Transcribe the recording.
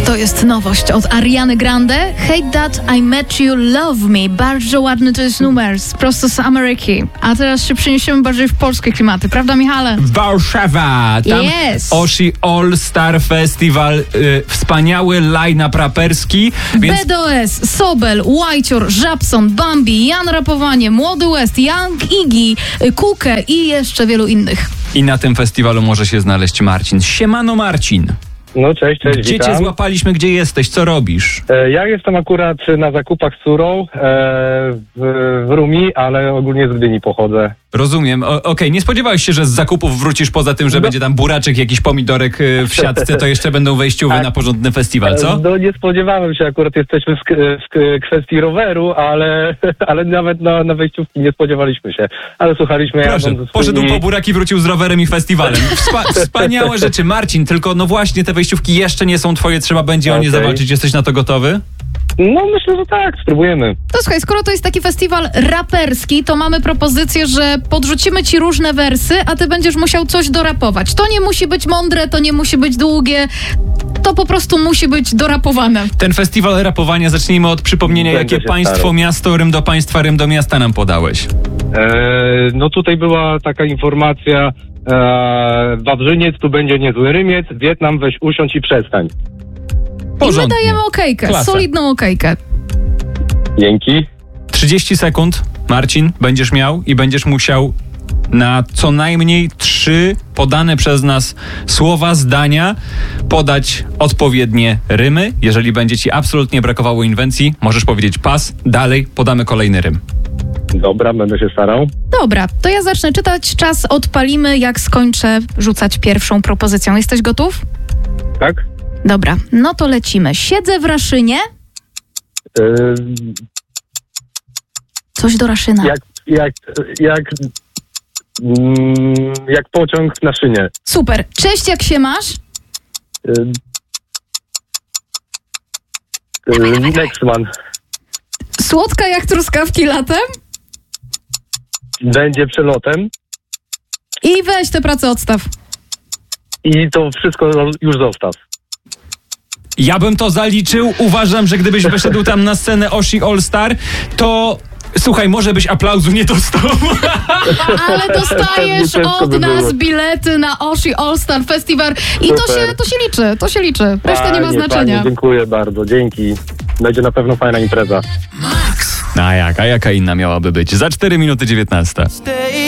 To jest nowość od Ariany Grande. Hate That I Met You, Love Me. Bardzo ładny to jest numer, prosto z Ameryki. A teraz się przeniesiemy bardziej w polskie klimaty, prawda, Michale? Warszawa! Tam Oshi All Star Festival, wspaniały line-up raperski. Więc... BDOS, Sobel, Łajcior, Żabson, Bambi, Jan Rapowanie, Młody West, Young Iggy, Kukę i jeszcze wielu innych. I na tym festiwalu może się znaleźć Marcin. Siemano Marcin. No cześć, Gdzie witam. cię złapaliśmy, gdzie jesteś, co robisz? Ja jestem akurat na zakupach z córą w Rumi, ale ogólnie z Gdyni pochodzę. Rozumiem. Okej, nie spodziewałeś się, że z zakupów wrócisz poza tym, że będzie tam buraczek, jakiś pomidorek w siatce, to jeszcze będą wejściowe na porządny festiwal, co? No nie spodziewałem się, akurat jesteśmy w kwestii roweru, ale nawet na wejściówki nie spodziewaliśmy się. Ale słuchaliśmy... Proszę, poszedł po buraki, wrócił z rowerem i festiwalem. Wspaniałe rzeczy. Marcin, tylko no właśnie te wejściówki jeszcze nie są twoje, trzeba będzie o nie zawalczyć. Jesteś na to gotowy? No myślę, że tak, spróbujemy. To słuchaj, skoro to jest taki festiwal raperski, to mamy propozycję, że podrzucimy ci różne wersy, a ty będziesz musiał coś dorapować. To nie musi być mądre, to nie musi być długie, to po prostu musi być dorapowane. Ten festiwal rapowania, zacznijmy od przypomnienia, jakie państwo, miasto, rym do państwa, rym do miasta nam podałeś. No tutaj była taka informacja, Wawrzyniec, tu będzie niezły Rymiec, Wietnam, weź usiądź i przestań. Porządnie. I my dajemy okejkę, Klasa. solidną okejkę. Dzięki. 30 sekund, Marcin, będziesz miał i będziesz musiał na co najmniej 3 podane przez nas słowa, zdania podać odpowiednie rymy. Jeżeli będzie ci absolutnie brakowało inwencji, możesz powiedzieć pas, dalej podamy kolejny rym. Dobra, będę się starał. Dobra, to ja zacznę czytać, czas odpalimy, jak skończę rzucać pierwszą propozycją. Jesteś gotów? Tak? Dobra, no to lecimy. Siedzę w Raszynie. Coś do Raszyna. Jak pociąg na szynie. Super. Cześć, jak się masz? Lexman. Słodka jak truskawki latem? Będzie przelotem. I weź tę pracę odstaw. I to wszystko już zostaw. Ja bym to zaliczył. Uważam, że gdybyś wyszedł tam na scenę Oshi All Star, to... Słuchaj, może byś aplauzu nie dostał. Ale dostajesz od nas bilety na Oshi All Star Festival i to się liczy. Reszta nie ma znaczenia. Fajnie, dziękuję bardzo, dzięki. Będzie na pewno fajna impreza. A jaka inna miałaby być? Za 4 minuty 19.